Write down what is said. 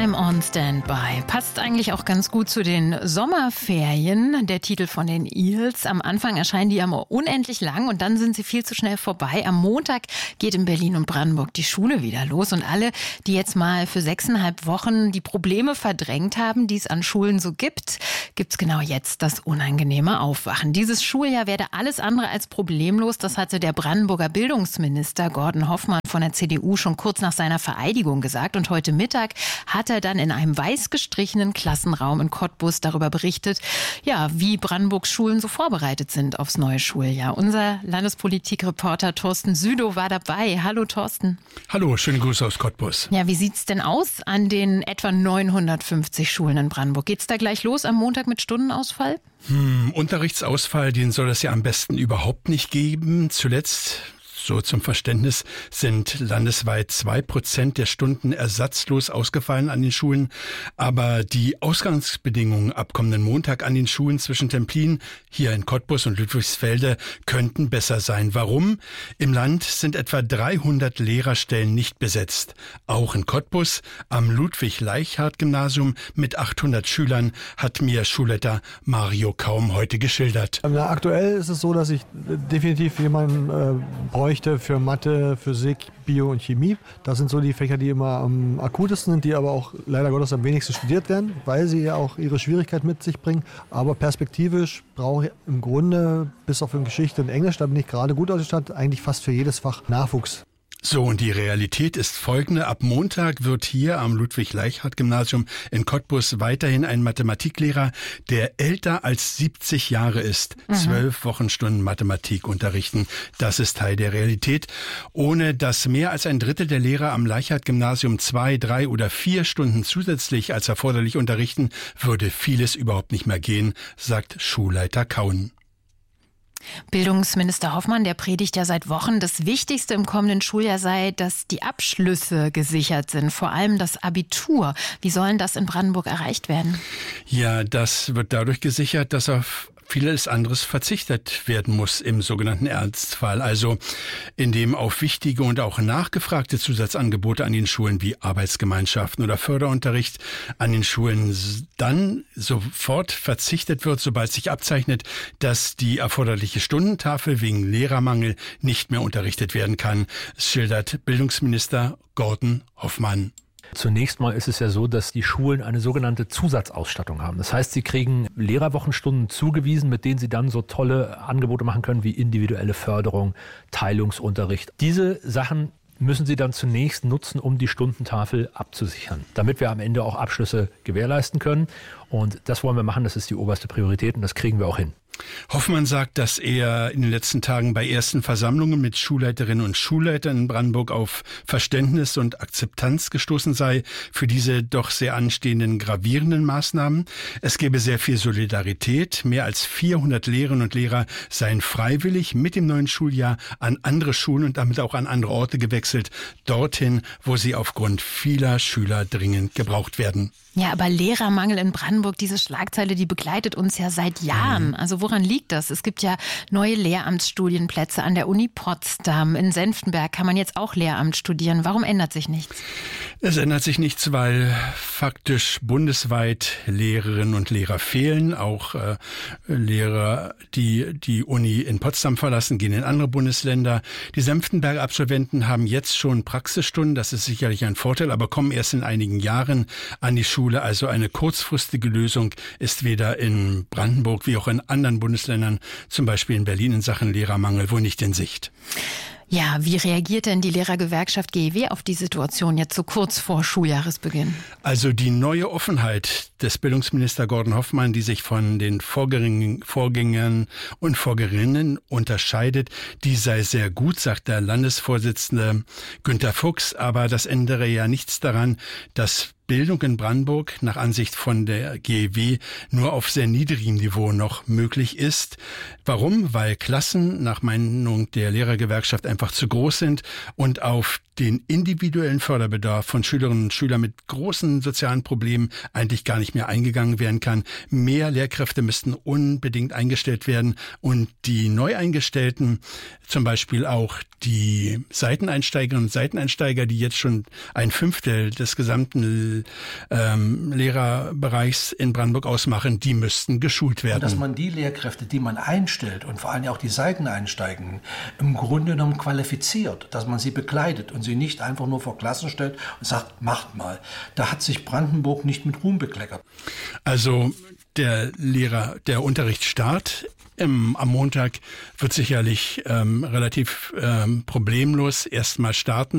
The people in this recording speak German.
I'm on Standby. Passt eigentlich auch ganz gut zu den Sommerferien, der Titel von den Eels. Am Anfang erscheinen die immer unendlich lang und dann sind sie viel zu schnell vorbei. Am Montag geht in Berlin und Brandenburg die Schule wieder los und alle, die jetzt mal für 6,5 Wochen die Probleme verdrängt haben, die es an Schulen so gibt, gibt's genau jetzt das unangenehme Aufwachen. Dieses Schuljahr werde alles andere als problemlos, das hatte der Brandenburger Bildungsminister Gordon Hoffmann von der CDU schon kurz nach seiner Vereidigung gesagt. Und heute Mittag hat er dann in einem weiß gestrichenen Klassenraum in Cottbus darüber berichtet, ja, wie Brandenburgs Schulen so vorbereitet sind aufs neue Schuljahr. Unser Landespolitikreporter Thorsten Südow war dabei. Hallo Thorsten. Hallo, schöne Grüße aus Cottbus. Ja, wie sieht's denn aus an den etwa 950 Schulen in Brandenburg? Geht's da gleich los am Montag mit Stundenausfall? Unterrichtsausfall, den soll es ja am besten überhaupt nicht geben. Zuletzt, so zum Verständnis, sind landesweit 2% der Stunden ersatzlos ausgefallen an den Schulen. Aber die Ausgangsbedingungen ab kommenden Montag an den Schulen zwischen Templin, hier in Cottbus und Ludwigsfelde, könnten besser sein. Warum? Im Land sind etwa 300 Lehrerstellen nicht besetzt. Auch in Cottbus, am Ludwig-Leichhardt-Gymnasium mit 800 Schülern, hat mir Schulleiter Mario Kaum heute geschildert. Aktuell ist es so, dass ich definitiv jemanden bräuchte für Mathe, Physik, Bio und Chemie. Das sind so die Fächer, die immer am akutesten sind, die aber auch leider Gottes am wenigsten studiert werden, weil sie ja auch ihre Schwierigkeit mit sich bringen. Aber perspektivisch brauche ich im Grunde, bis auf in Geschichte und Englisch, da bin ich gerade gut ausgestattet, eigentlich fast für jedes Fach Nachwuchs. So, und die Realität ist folgende. Ab Montag wird hier am Ludwig-Leichhardt-Gymnasium in Cottbus weiterhin ein Mathematiklehrer, der älter als 70 Jahre ist, 12 Wochenstunden Mathematik unterrichten. Das ist Teil der Realität. Ohne dass mehr als ein Drittel der Lehrer am Leichhardt-Gymnasium 2, 3 oder 4 Stunden zusätzlich als erforderlich unterrichten, würde vieles überhaupt nicht mehr gehen, sagt Schulleiter Kauen. Bildungsminister Hoffmann, der predigt ja seit Wochen, das Wichtigste im kommenden Schuljahr sei, dass die Abschlüsse gesichert sind, vor allem das Abitur. Wie sollen das in Brandenburg erreicht werden? Ja, das wird dadurch gesichert, dass auf vieles anderes verzichtet werden muss im sogenannten Ernstfall. Also indem auf wichtige und auch nachgefragte Zusatzangebote an den Schulen wie Arbeitsgemeinschaften oder Förderunterricht an den Schulen dann sofort verzichtet wird, sobald sich abzeichnet, dass die erforderliche Stundentafel wegen Lehrermangel nicht mehr unterrichtet werden kann, schildert Bildungsminister Gordon Hoffmann. Zunächst mal ist es ja so, dass die Schulen eine sogenannte Zusatzausstattung haben. Das heißt, sie kriegen Lehrerwochenstunden zugewiesen, mit denen sie dann so tolle Angebote machen können wie individuelle Förderung, Teilungsunterricht. Diese Sachen müssen sie dann zunächst nutzen, um die Stundentafel abzusichern, damit wir am Ende auch Abschlüsse gewährleisten können. Und das wollen wir machen, das ist die oberste Priorität und das kriegen wir auch hin. Hoffmann sagt, dass er in den letzten Tagen bei ersten Versammlungen mit Schulleiterinnen und Schulleitern in Brandenburg auf Verständnis und Akzeptanz gestoßen sei für diese doch sehr anstehenden gravierenden Maßnahmen. Es gäbe sehr viel Solidarität. Mehr als 400 Lehrerinnen und Lehrer seien freiwillig mit dem neuen Schuljahr an andere Schulen und damit auch an andere Orte gewechselt, dorthin, wo sie aufgrund vieler Schüler dringend gebraucht werden. Ja, aber Lehrermangel in Brandenburg, diese Schlagzeile, die begleitet uns ja seit Jahren. Also woran liegt das? Es gibt ja neue Lehramtsstudienplätze an der Uni Potsdam. In Senftenberg kann man jetzt auch Lehramt studieren. Warum ändert sich nichts? Es ändert sich nichts, weil faktisch bundesweit Lehrerinnen und Lehrer fehlen. Auch Lehrer, die die Uni in Potsdam verlassen, gehen in andere Bundesländer. Die Senftenberg-Absolventen haben jetzt schon Praxisstunden. Das ist sicherlich ein Vorteil, aber kommen erst in einigen Jahren an die Schule. Also eine kurzfristige Lösung ist weder in Brandenburg wie auch in anderen Bundesländern, zum Beispiel in Berlin in Sachen Lehrermangel, wohl nicht in Sicht. Ja, wie reagiert denn die Lehrergewerkschaft GEW auf die Situation jetzt so kurz vor Schuljahresbeginn? Also die neue Offenheit des Bildungsminister Gordon Hoffmann, die sich von den Vorgängern und Vorgängerinnen unterscheidet, die sei sehr gut, sagt der Landesvorsitzende Günter Fuchs. Aber das ändere ja nichts daran, dass Bildung in Brandenburg nach Ansicht von der GEW nur auf sehr niedrigem Niveau noch möglich ist. Warum? Weil Klassen nach Meinung der Lehrergewerkschaft einfach zu groß sind und auf den individuellen Förderbedarf von Schülerinnen und Schülern mit großen sozialen Problemen eigentlich gar nicht mehr eingegangen werden kann. Mehr Lehrkräfte müssten unbedingt eingestellt werden und die Neueingestellten, zum Beispiel auch die Seiteneinsteigerinnen und Seiteneinsteiger, die jetzt schon ein Fünftel des gesamten Lehrerbereichs in Brandenburg ausmachen, die müssten geschult werden. Und dass man die Lehrkräfte, die man einstellt und vor allem auch die Seiteneinsteigenden, im Grunde genommen qualifiziert, dass man sie begleitet und sie nicht einfach nur vor Klassen stellt und sagt, macht mal. Da hat sich Brandenburg nicht mit Ruhm bekleckert. Also der Unterrichtsstart am Montag wird sicherlich relativ problemlos erstmal starten.